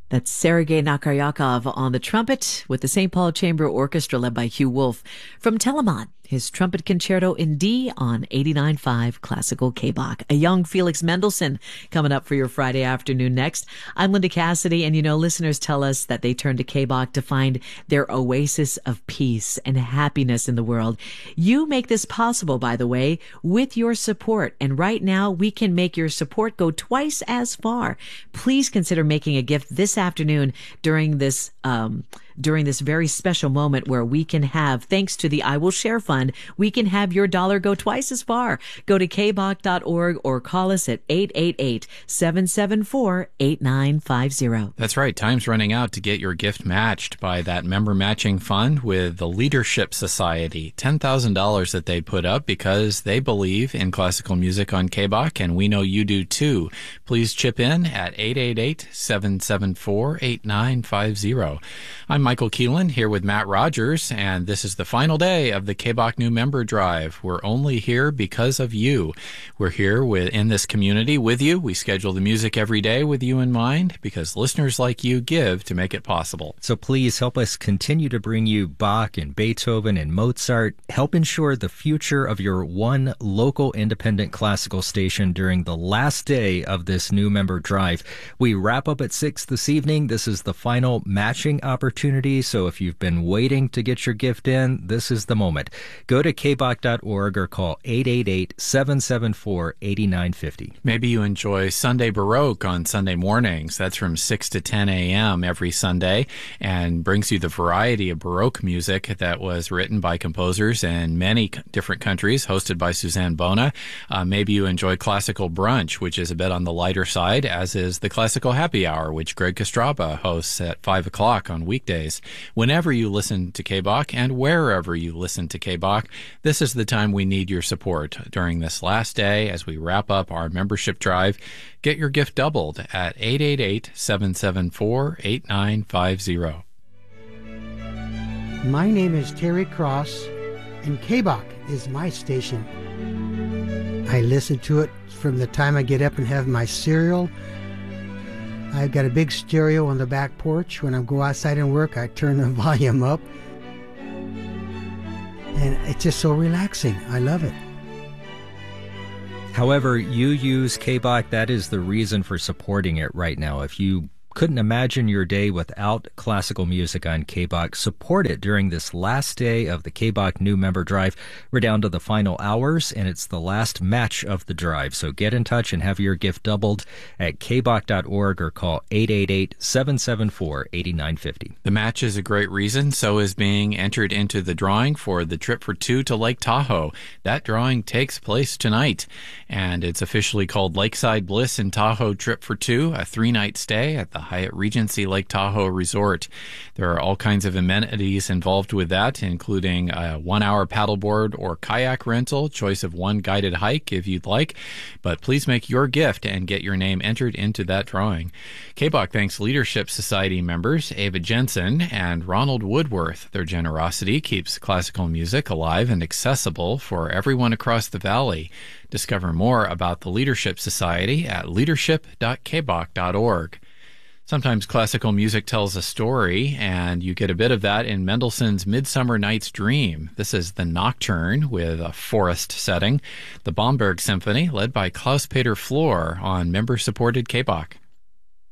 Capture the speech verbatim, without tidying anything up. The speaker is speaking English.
That's Sergei Nakaryakov on the trumpet with the Saint Paul Chamber Orchestra led by Hugh Wolf. From Telemann, his trumpet concerto in D on eighty-nine point five Classical K-Bach. A young Felix Mendelssohn coming up for your Friday afternoon next. I'm Linda Cassidy, and you know, listeners tell us that they turn to K-Bach to find their oasis of peace and happiness in the world. You make this possible, by the way, with your support. And right now, we can make your support go twice as far. Please consider making a gift this afternoon during this um during this very special moment where we can have, thanks to the I Will Share Fund, we can have your dollar go twice as far. Go to k bach dot org or call us at eight eight eight, seven seven four, eight nine five zero. That's right. Time's running out to get your gift matched by that member matching fund with the Leadership Society. ten thousand dollars that they put up because they believe in classical music on K-Bach, and we know you do too. Please chip in at eight eight eight, seven seven four, eight nine five zero. I'm Michael Keelan here with Matt Rogers, and this is the final day of the K-Bach New Member Drive. We're only here because of you. We're here with, in this community with you. We schedule the music every day with you in mind because listeners like you give to make it possible. So please help us continue to bring you Bach and Beethoven and Mozart. Help ensure the future of your one local independent classical station during the last day of this New Member Drive. We wrap up at six this evening. This is the final matching opportunity. So if you've been waiting to get your gift in, this is the moment. Go to k bach dot org or call eight eight eight, seven seven four, eight nine five zero. Maybe you enjoy Sunday Baroque on Sunday mornings. That's from six to ten a.m. every Sunday and brings you the variety of Baroque music that was written by composers in many different countries, hosted by Suzanne Bona. Uh, maybe you enjoy Classical Brunch, which is a bit on the lighter side, as is the Classical Happy Hour, which Greg Kostraba hosts at five o'clock on weekdays. Whenever you listen to K-Bach and wherever you listen to K-Bach, this is the time we need your support during this last day as we wrap up our membership drive. Get your gift doubled at eight eight eight, seven seven four, eight nine five zero. My name is Terry Cross, and K-Bach is my station. I listen to it from the time I get up and have my cereal. I've got a big stereo on the back porch. When I go outside and work, I turn the volume up. And it's just so relaxing. I love it. However, you use K-Bach, that is the reason for supporting it right now. If you couldn't imagine your day without classical music on K-Bach, support it during this last day of the K-Bach New Member Drive. We're down to the final hours, and it's the last match of the drive. So get in touch and have your gift doubled at k bach dot org or call eight eight eight, seven seven four, eight nine five zero. The match is a great reason. So is being entered into the drawing for the trip for two to Lake Tahoe. That drawing takes place tonight, and it's officially called Lakeside Bliss in Tahoe Trip for Two, a three-night stay at the Hyatt Regency Lake Tahoe Resort. There are all kinds of amenities involved with that, including a one-hour paddleboard or kayak rental, choice of one guided hike if you'd like. But please make your gift and get your name entered into that drawing. K-Bach thanks Leadership Society members Ava Jensen and Ronald Woodworth. Their generosity keeps classical music alive and accessible for everyone across the valley. Discover more about the Leadership Society at leadership dot k bach dot org. Sometimes classical music tells a story, and you get a bit of that in Mendelssohn's Midsummer Night's Dream. This is the Nocturne with a forest setting. The Bomberg Symphony, led by Klaus-Peter Flor on member-supported K-Bach.